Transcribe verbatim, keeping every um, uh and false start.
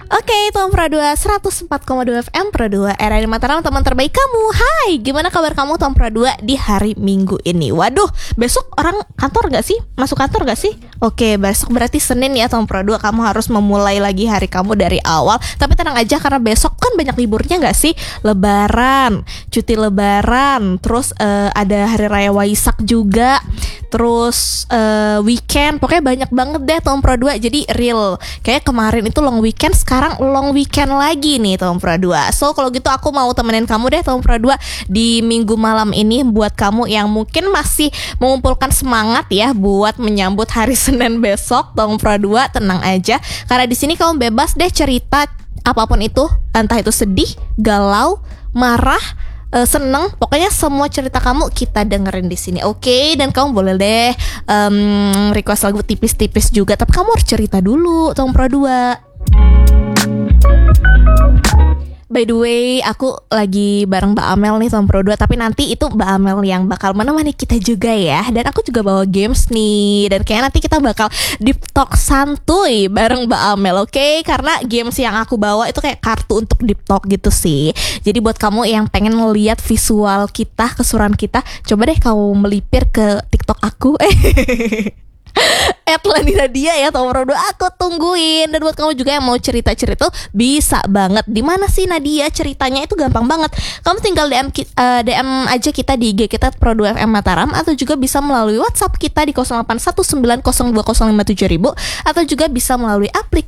Oke, Tom Pro dua seratus empat koma dua F M Pro dua R R I Mataram, teman terbaik kamu. Hai, gimana kabar kamu Tom Pro dua di hari Minggu ini? Waduh, besok orang kantor gak sih? Masuk kantor gak sih? Oke, besok berarti Senin ya Tom Pro dua. Kamu harus memulai lagi hari kamu dari awal. Tapi tenang aja karena besok kan banyak liburnya gak sih? Lebaran, cuti lebaran. Terus uh, ada Hari Raya Waisak juga. Terus uh, weekend. Pokoknya banyak banget deh Tom Pro dua. Jadi real, kayak kemarin itu long weekend, sekarang long weekend lagi nih Tom Pro dua. So kalau gitu aku mau temenin kamu deh Tom Pro dua di minggu malam ini. Buat kamu yang mungkin masih mengumpulkan semangat ya buat menyambut hari Senin besok, Tom Pro dua tenang aja. Karena di sini kamu bebas deh cerita apapun itu, entah itu sedih, galau, marah, Uh, seneng, pokoknya semua cerita kamu kita dengerin di sini, oke? Okay? Dan kamu boleh deh um, request lagu tipis-tipis juga, tapi kamu harus cerita dulu, Tom Pro dua. By the way, aku lagi bareng Mbak Amel nih Tom Pro dua. Tapi nanti itu Mbak Amel yang bakal menemani kita juga ya. Dan aku juga bawa games nih. Dan kayaknya nanti kita bakal deep talk santuy bareng Mbak Amel, oke? Okay? Karena games yang aku bawa itu kayak kartu untuk deep talk gitu sih. Jadi buat kamu yang pengen ngeliat visual kita, kesuran kita, coba deh kamu melipir ke TikTok aku. Lani Nadia ya Tom Pro dua, aku tungguin. Dan buat kamu juga yang mau cerita-cerita bisa banget. Di mana sih Nadia ceritanya? Itu gampang banget. Kamu tinggal D M uh, D M aja kita di I G kita Pro dua F M Mataram, atau juga bisa melalui WhatsApp kita di nol delapan satu sembilan nol dua nol lima tujuh ribu, atau juga bisa melalui aplikasi